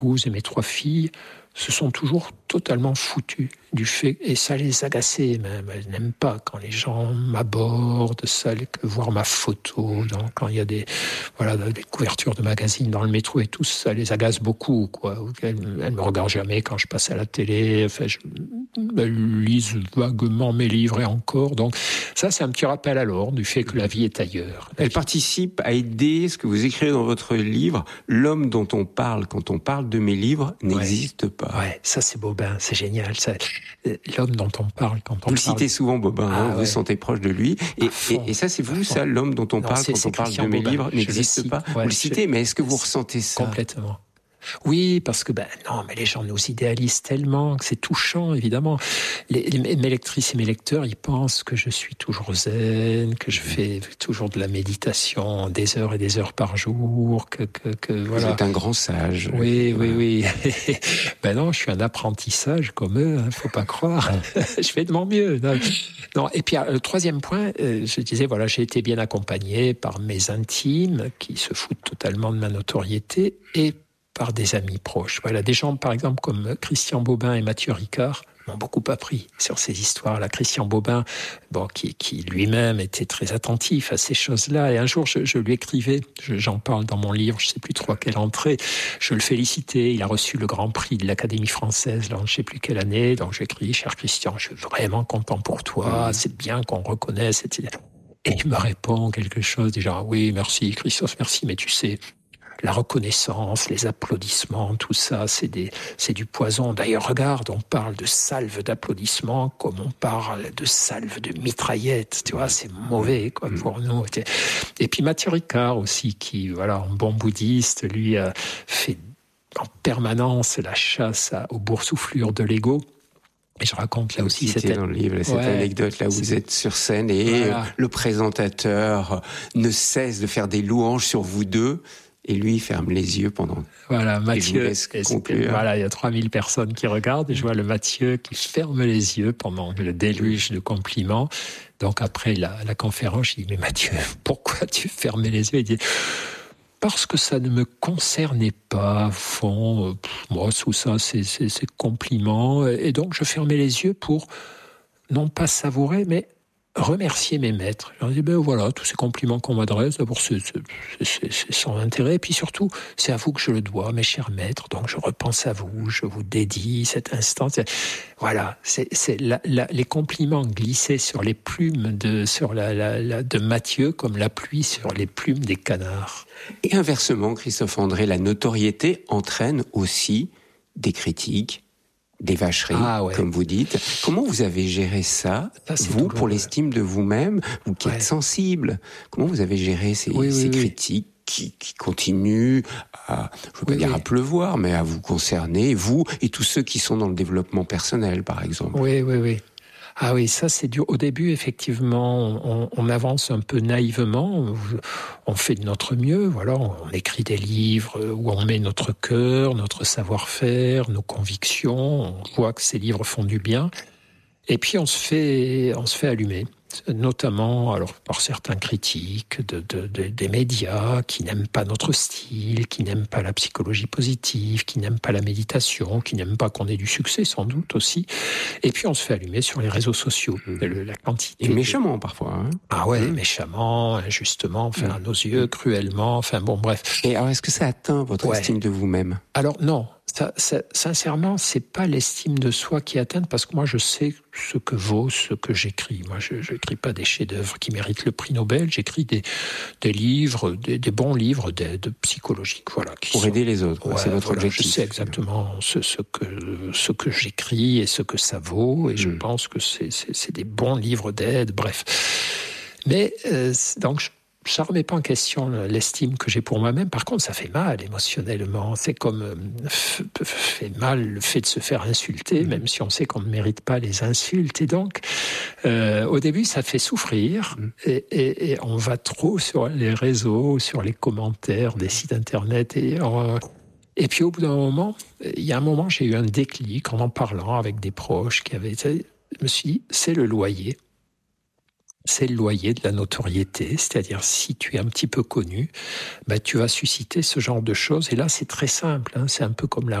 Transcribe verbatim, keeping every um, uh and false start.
épouse et mes trois filles se sont toujours totalement foutus du fait, et ça les agaçait même. Elles n'aiment pas quand les gens m'abordent, ça, voir ma photo, dans, quand il y a des, voilà, des couvertures de magazines dans le métro et tout, ça les agace beaucoup, quoi. Elles, elles me regardent jamais quand je passe à la télé, enfin, je, elles lisent vaguement mes livres et encore, donc ça c'est un petit rappel à l'ordre du fait que la vie est ailleurs. Elle participe à aider ce que vous écrivez dans votre livre, l'homme dont on parle quand on parle de mes livres n'existe ouais. pas. Ouais, ça c'est Bobin, c'est génial. Ça, l'homme dont on parle quand on vous parle. Le citez souvent, Bobin, ah, hein, ouais. Vous vous sentez proche de lui. Et, et, et ça, c'est vous, ça, l'homme dont on non, parle quand on parle de mes Bobin. livres n'existe pas. Ouais, vous le citez, je... mais est-ce que vous ressentez ça? Complètement. Oui, parce que ben non, mais les gens nous idéalisent tellement que c'est touchant, évidemment. Les, les, mes lectrices et mes lecteurs, ils pensent que je suis toujours zen, que je fais toujours de la méditation des heures et des heures par jour, que, que, que voilà. Vous êtes un grand sage. Oui, oui, oui. Ben non, je suis un apprentissage comme eux, hein, faut pas croire. Je fais de mon mieux. Non, non. Et puis le troisième point, euh, je disais voilà, j'ai été bien accompagné par mes intimes qui se foutent totalement de ma notoriété et par des amis proches. Voilà, des gens, par exemple, comme Christian Bobin et Mathieu Ricard m'ont beaucoup appris sur ces histoires-là. Christian Bobin, bon, qui, qui lui-même était très attentif à ces choses-là. Et un jour, je, je lui écrivais, je, j'en parle dans mon livre, je ne sais plus trop à quelle entrée, je le félicitais. Il a reçu le Grand Prix de l'Académie française, là, je ne sais plus quelle année. Donc, je lui ai écrit, cher Christian, je suis vraiment content pour toi. Mmh. C'est bien qu'on reconnaisse, et cetera. Et il me répond quelque chose, déjà, oui, merci, Christophe, merci, mais tu sais, la reconnaissance, les applaudissements, tout ça, c'est, des, c'est du poison. D'ailleurs, regarde, on parle de salve d'applaudissements comme on parle de salve de mitraillettes. Tu vois, c'est mauvais quoi, pour nous. Et puis Mathieu Ricard aussi, qui, voilà, un bon bouddhiste, lui, a fait en permanence la chasse à, aux boursouflures de l'ego. Et je raconte là aussi cette, dans le livre, cette ouais, anecdote là où vous êtes sur scène et voilà. Le présentateur ne cesse de faire des louanges sur vous deux. Et lui, il ferme les yeux pendant... Voilà, Mathieu, et voilà, il y a trois mille personnes qui regardent, et je vois le Mathieu qui ferme les yeux pendant le déluge de compliments. Donc après la, la conférence, je dis, mais Mathieu, pourquoi tu fermais les yeux? Il dit, parce que ça ne me concernait pas, fond, euh, moi, tout ça, c'est, c'est, c'est compliments. Et donc, je fermais les yeux pour, non pas savourer, mais remercier mes maîtres. Je leur dis, ben voilà, tous ces compliments qu'on m'adresse, d'abord c'est, c'est, c'est, c'est sans intérêt, et puis surtout, c'est à vous que je le dois, mes chers maîtres, donc je repense à vous, je vous dédie cet instant. C'est, voilà, c'est, c'est la, la, les compliments glissaient sur les plumes de, sur la, la, la, de Mathieu comme la pluie sur les plumes des canards. Et inversement, Christophe André, la notoriété entraîne aussi des critiques, des vacheries, ah ouais. Comme vous dites. Comment vous avez géré ça, ça vous, douloureux. Pour l'estime de vous-même, vous qui ouais. êtes sensible? Comment vous avez géré ces, oui, ces oui, critiques oui. Qui, qui continuent à, je ne veux pas oui, dire oui. à pleuvoir, mais à vous concerner, vous et tous ceux qui sont dans le développement personnel, par exemple? Oui, oui, oui. Ah oui, ça c'est dur. Au début, effectivement, on, on avance un peu naïvement, on fait de notre mieux, voilà, on écrit des livres où on met notre cœur, notre savoir-faire, nos convictions, on voit que ces livres font du bien, et puis on se fait, on se fait allumer. Notamment alors par certains critiques de, de, de, des médias qui n'aiment pas notre style, qui n'aiment pas la psychologie positive, qui n'aiment pas la méditation, qui n'aiment pas qu'on ait du succès sans doute aussi. Et puis on se fait allumer sur les réseaux sociaux. Mmh. Le, la quantité. Et méchamment parfois. Hein. Ah ouais, mmh. méchamment, injustement, enfin mmh. à nos yeux, cruellement, enfin bon bref. Et alors est-ce que ça atteint votre ouais. estime de vous-même? Alors non. Ça, ça, sincèrement, c'est pas l'estime de soi qui est atteinte, parce que moi, je sais ce que vaut ce que j'écris. Moi, je n'écris pas des chefs-d'œuvre qui méritent le prix Nobel. J'écris des, des livres, des, des bons livres d'aide psychologique, voilà. Qui Pour sont, aider les autres, ouais, c'est votre voilà, objectif. Je sais exactement ce, ce que ce que j'écris et ce que ça vaut, et mmh. je pense que c'est, c'est, c'est des bons livres d'aide. Bref, mais euh, donc. Je, Ça ne remet pas en question l'estime que j'ai pour moi-même. Par contre, ça fait mal émotionnellement. C'est comme euh, f- fait mal le fait de se faire insulter, mmh. même si on sait qu'on ne mérite pas les insultes. Et donc, euh, au début, ça fait souffrir. Mmh. Et, et, et on va trop sur les réseaux, sur les commentaires des sites internet. Et, euh, et puis, au bout d'un moment, il y a un moment, j'ai eu un déclic en en parlant avec des proches qui avaient... Je me suis dit, c'est le loyer. c'est le loyer de la notoriété, c'est-à-dire si tu es un petit peu connu, ben, tu vas susciter ce genre de choses. Et là, c'est très simple, hein, c'est un peu comme la